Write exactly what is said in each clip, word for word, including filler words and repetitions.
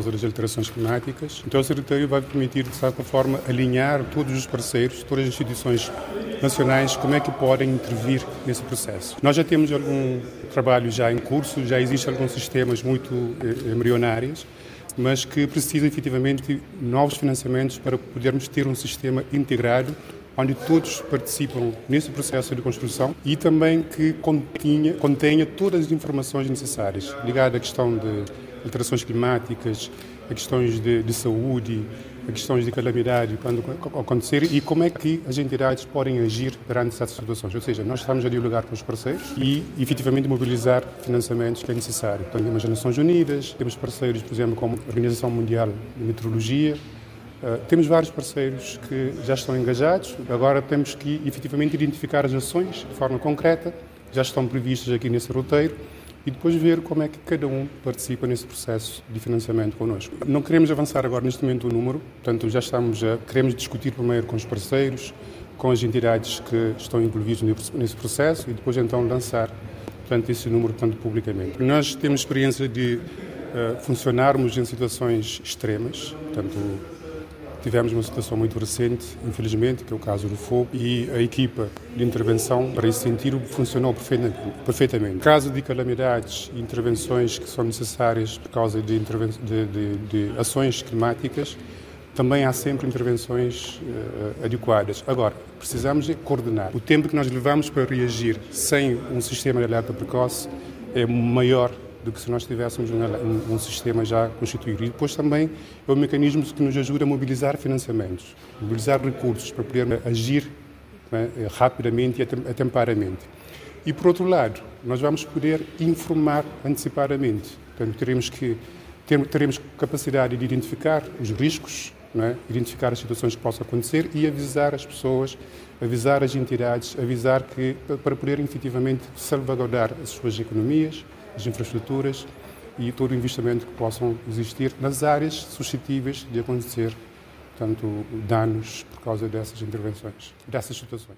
das alterações climáticas. Então o Secretariado vai permitir, de certa forma, alinhar todos os parceiros, todas as instituições nacionais, como é que podem intervir nesse processo. Nós já temos algum trabalho já em curso, já existem alguns sistemas muito embrionários, mas que precisam efetivamente de novos financiamentos para podermos ter um sistema integrado onde todos participam nesse processo de construção e também que contenha, contenha todas as informações necessárias ligadas à questão de alterações climáticas, a questões de, de saúde, a questões de calamidade quando acontecer e como é que as entidades podem agir perante essas situações. Ou seja, nós estamos a dialogar com os parceiros e efetivamente mobilizar financiamentos que é necessário. Então, temos as Nações Unidas, temos parceiros, por exemplo, como a Organização Mundial de Meteorologia. Uh, temos vários parceiros que já estão engajados, agora temos que efetivamente identificar as ações de forma concreta, já estão previstas aqui nesse roteiro, e depois ver como é que cada um participa nesse processo de financiamento connosco. Não queremos avançar agora neste momento o número, portanto já estamos a, queremos discutir primeiro com os parceiros, com as entidades que estão incluídas nesse processo e depois então lançar, portanto, esse número tanto publicamente. Nós temos experiência de uh, funcionarmos em situações extremas, portanto tivemos uma situação muito recente, infelizmente, que é o caso do fogo, e a equipa de intervenção, para esse sentido, funcionou perfeitamente. No caso de calamidades e intervenções que são necessárias por causa de, de, de, de ações climáticas, também há sempre intervenções uh, adequadas. Agora, precisamos de coordenar. O tempo que nós levamos para reagir sem um sistema de alerta precoce é maior do que se nós tivéssemos um, um, um sistema já constituído. E depois também é um mecanismo que nos ajuda a mobilizar financiamentos, mobilizar recursos para poder agir, né, rapidamente e atempadamente. E, por outro lado, nós vamos poder informar antecipadamente. Portanto, teremos, que, ter, teremos capacidade de identificar os riscos, né, identificar as situações que possam acontecer e avisar as pessoas, avisar as entidades, avisar que, para poderem efetivamente salvaguardar as suas economias, as infraestruturas e todo o investimento que possam existir nas áreas suscetíveis de acontecer, portanto, danos por causa dessas intervenções, dessas situações.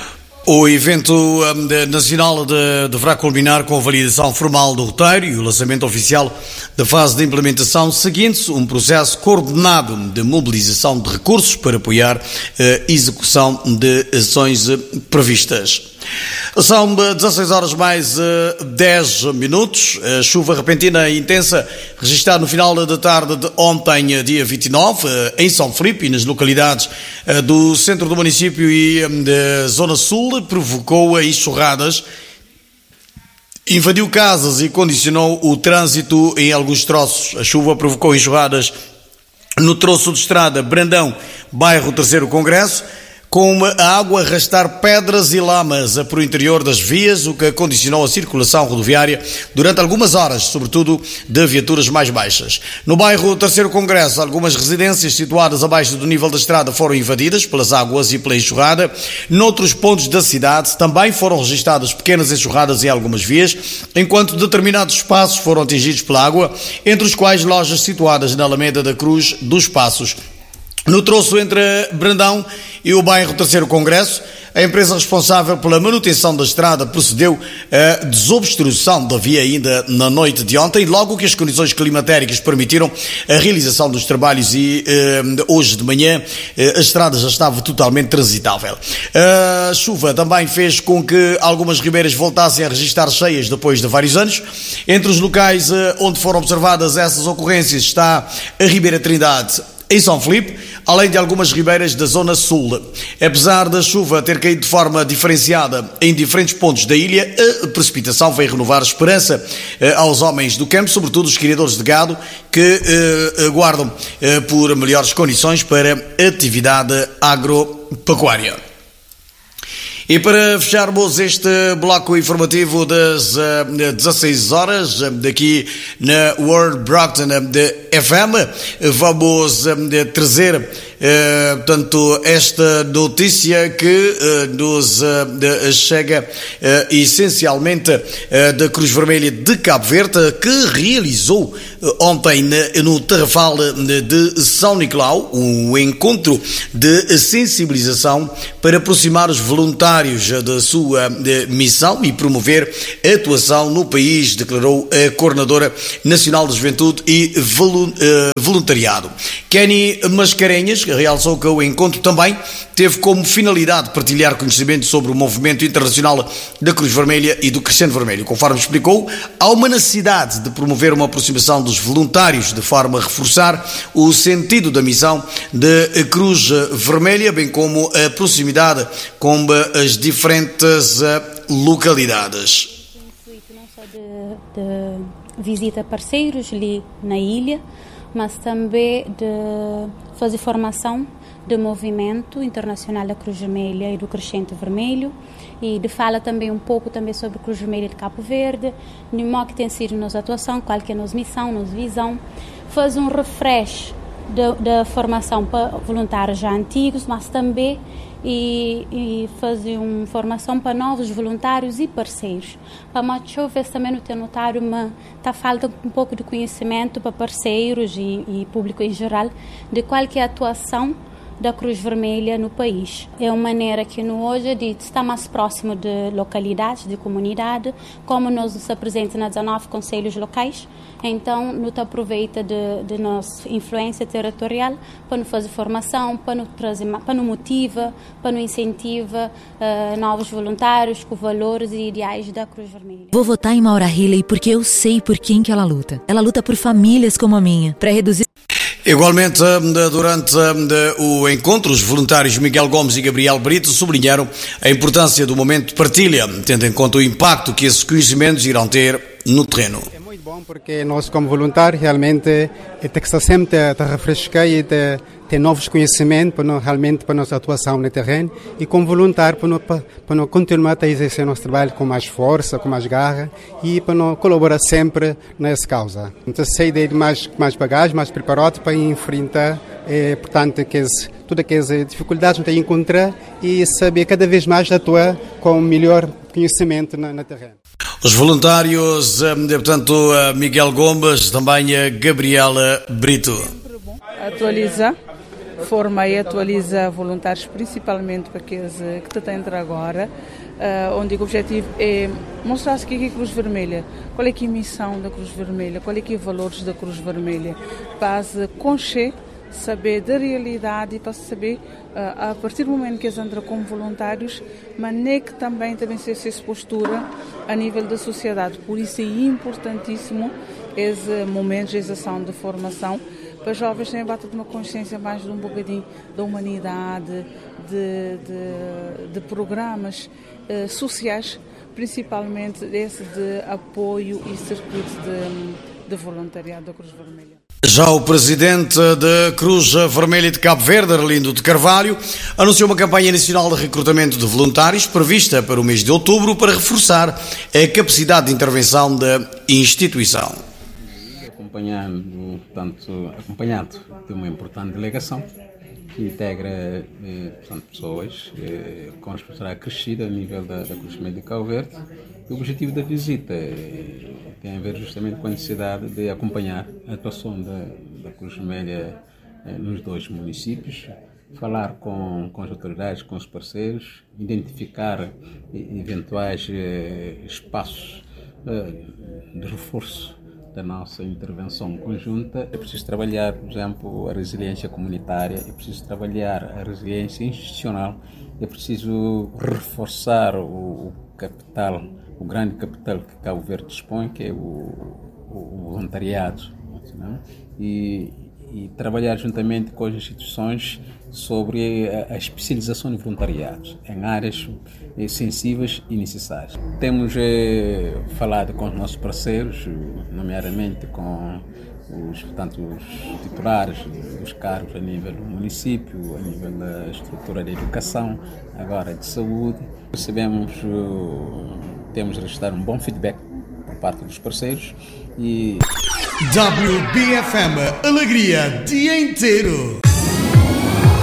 O evento um, de, nacional de, deverá culminar com a validação formal do roteiro e o lançamento oficial da fase de implementação, seguindo-se um processo coordenado de mobilização de recursos para apoiar a execução de ações previstas. São dezasseis horas mais dez minutos. A chuva repentina e intensa registrada no final da tarde de ontem, dia vinte e nove, em São Filipe e nas localidades do centro do município e da zona sul, provocou enxurradas, invadiu casas e condicionou o trânsito em alguns troços. A chuva provocou enxurradas no troço de estrada Brandão, bairro Terceiro Congresso, com a água a arrastar pedras e lamas por interior das vias, o que condicionou a circulação rodoviária durante algumas horas, sobretudo de viaturas mais baixas. No bairro Terceiro Congresso, algumas residências situadas abaixo do nível da estrada foram invadidas pelas águas e pela enxurrada. Noutros pontos da cidade também foram registradas pequenas enxurradas em algumas vias, enquanto determinados espaços foram atingidos pela água, entre os quais lojas situadas na Alameda da Cruz dos Passos. No troço entre Brandão e o bairro Terceiro Congresso, a empresa responsável pela manutenção da estrada procedeu à desobstrução da via ainda na noite de ontem, logo que as condições climatéricas permitiram a realização dos trabalhos e eh, hoje de manhã eh, a estrada já estava totalmente transitável. A chuva também fez com que algumas ribeiras voltassem a registrar cheias depois de vários anos. Entre os locais eh, onde foram observadas essas ocorrências está a Ribeira Trindade, em São Filipe, além de algumas ribeiras da zona sul. Apesar da chuva ter caído de forma diferenciada em diferentes pontos da ilha, a precipitação veio renovar a esperança eh, aos homens do campo, sobretudo os criadores de gado, que eh, aguardam eh, por melhores condições para a atividade agropecuária. E para fecharmos este bloco informativo das uh, dezasseis horas, daqui na World Brockton de F M, vamos uh, trazer eh, portanto, esta notícia que eh, nos eh, de, chega eh, essencialmente eh, da Cruz Vermelha de Cabo Verde, que realizou eh, ontem no Tarrafal de São Nicolau um encontro de sensibilização para aproximar os voluntários da sua de, missão e promover a atuação no país, declarou a Coordenadora Nacional de Juventude e Voluntariado. Kenny Mascarenhas realçou que o encontro também teve como finalidade partilhar conhecimento sobre o movimento internacional da Cruz Vermelha e do Crescente Vermelho. Conforme explicou, há uma necessidade de promover uma aproximação dos voluntários de forma a reforçar o sentido da missão da Cruz Vermelha, bem como a proximidade com as diferentes localidades. Não só de, de visita a parceiros ali na ilha, mas também de fazer formação do movimento internacional da Cruz Vermelha e do Crescente Vermelho, e de fala também um pouco também sobre a Cruz Vermelha de Cabo Verde, de modo que tem sido nossa atuação, qual que é a nossa missão, nossa visão, faz um refresh da formação para voluntários já antigos, mas também e, e fazer uma formação para novos voluntários e parceiros. Para muitos jovens também não tem notado, mas está falta um pouco de conhecimento para parceiros e, e público em geral de qual que é a atuação da Cruz Vermelha no país. É uma maneira que no hoje de estar mais próximo de localidades, de comunidade, como nós nos apresentamos nas dezanove conselhos locais, então nos aproveita de, de nossa influência territorial para nos fazer formação, para nos trazer, para nos motiva, para nos incentiva uh, novos voluntários com valores e ideais da Cruz Vermelha. Vou votar em Maura Healey porque eu sei por quem que ela luta. Ela luta por famílias como a minha, para reduzir. Igualmente, durante o encontro, os voluntários Miguel Gomes e Gabriel Brito sublinharam a importância do momento de partilha, tendo em conta o impacto que esses conhecimentos irão ter no terreno. É muito bom porque nós, como voluntários, realmente tem que estar sempre a, a refrescar e a ter novos conhecimentos para nós, realmente para a nossa atuação no terreno, e como voluntário para nós, para nós continuar a exercer nosso trabalho com mais força, com mais garra, e para nós colaborar sempre nessa causa. Então, sair de mais, mais bagagem, mais preparado para enfrentar, é, portanto, que todas aquelas dificuldades que a gente encontrar e saber cada vez mais atuar com melhor conhecimento na, na terreno. Os voluntários, portanto, Miguel Gomes, também Gabriela Brito. Sempre bom atualizar, forma e atualiza voluntários, principalmente para aqueles que estão a entrar agora, onde o objetivo é mostrar-se que é a Cruz Vermelha, qual é que é a missão da Cruz Vermelha, qual é que é os valores da Cruz Vermelha, para conhecer, saber da realidade e para saber, a partir do momento que eles entram como voluntários, mas nem que também também se essa postura a nível da sociedade. Por isso é importantíssimo esse momento de ação de formação, para os jovens terem batido uma consciência mais de um bocadinho da humanidade, de, de, de programas uh, sociais, principalmente esse de apoio e circuito de, de voluntariado da Cruz Vermelha. Já o presidente da Cruz Vermelha de Cabo Verde, Arlindo de Carvalho, anunciou uma campanha nacional de recrutamento de voluntários prevista para o mês de outubro para reforçar a capacidade de intervenção da instituição. Acompanhando, portanto, acompanhado de uma importante delegação que integra eh, portanto, pessoas eh, com responsabilidade crescida a nível da, da Cruz Vermelha de Cabo Verde. O objetivo da visita eh, tem a ver justamente com a necessidade de acompanhar a atuação da, da Cruz Vermelha eh, nos dois municípios, falar com, com as autoridades, com os parceiros, identificar eh, eventuais eh, espaços eh, de reforço da nossa intervenção conjunta. É preciso trabalhar, por exemplo, a resiliência comunitária, é preciso trabalhar a resiliência institucional, é preciso reforçar o, o capital, o grande capital que Cabo Verde dispõe, que é o, o, o voluntariado, não? E, e trabalhar juntamente com as instituições sobre a, a especialização de voluntariado em áreas eh, sensíveis e necessárias. Temos eh, falado com os nossos parceiros, nomeadamente com os, portanto, os titulares dos cargos a nível do município, a nível da estrutura de educação, agora de saúde. Recebemos, temos registrado um bom feedback por parte dos parceiros e... W B F M, alegria dia inteiro.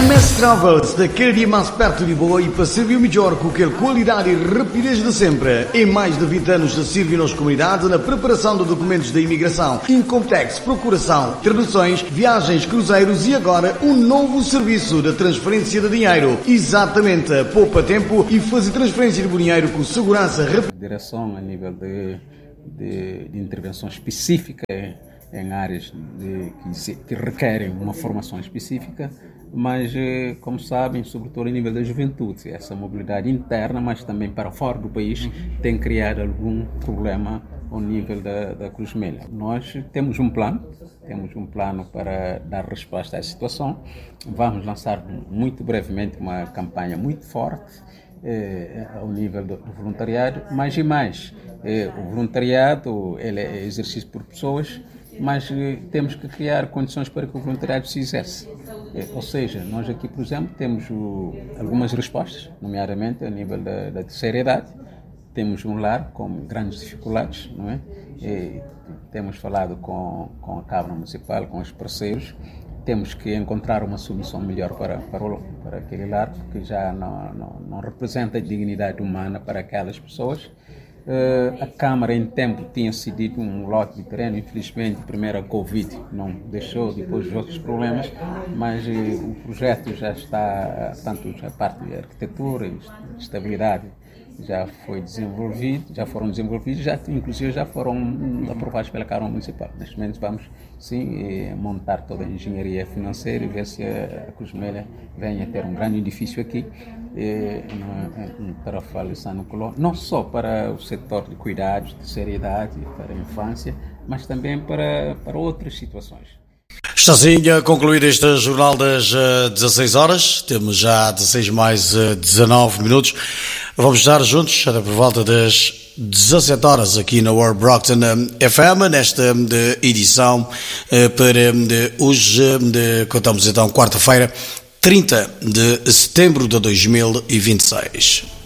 M S Travels, daquele dia mais perto de boa e para servir melhor com aquela qualidade e rapidez de sempre. Em mais de vinte anos de servir nas comunidades na preparação de documentos de imigração, Incomtex, procuração, traduções, viagens, cruzeiros e agora um novo serviço de transferência de dinheiro. Exatamente, poupa tempo e fazer transferência de dinheiro com segurança rápida. Direção a nível de, de, de intervenção específica em áreas de, que, que requerem uma formação específica, mas, como sabem, sobretudo a nível da juventude, essa mobilidade interna, mas também para fora do país, tem criado algum problema ao nível da, da Cruz Vermelha. Nós temos um plano, temos um plano para dar resposta à situação. Vamos lançar muito brevemente uma campanha muito forte eh, ao nível do voluntariado, mais e mais. Eh, o voluntariado ele é exercido por pessoas, mas eh, temos que criar condições para que o voluntariado se exerce. Eh, ou seja, nós aqui, por exemplo, temos o, algumas respostas, nomeadamente a nível da, da terceira idade. Temos um lar com grandes dificuldades, não é? E temos falado com, com a Câmara Municipal, com os parceiros. Temos que encontrar uma solução melhor para, para, o, para aquele lar, porque já não, não, não representa dignidade humana para aquelas pessoas. Uh, a Câmara, em tempo, tinha cedido um lote de terreno. Infelizmente, primeiro a Covid não deixou, depois de outros problemas, mas uh, o projeto já está, tanto a parte de arquitetura e estabilidade, já foi desenvolvido, já foram desenvolvidos, já, inclusive já foram aprovados pela Câmara Municipal. Neste momento vamos, sim, montar toda a engenharia financeira e ver se a Cruz Vermelha venha a ter um grande edifício aqui para a Coló, não só para o setor de cuidados, de terceira idade, para a infância, mas também para, para outras situações. Está assim a concluir este jornal das uh, dezasseis horas, temos já dezasseis mais uh, dezanove minutos, vamos estar juntos até por volta das dezassete horas aqui na World Brockton F M, nesta de edição uh, para de hoje, de, contamos então quarta-feira, trinta de setembro de dois mil e vinte e seis.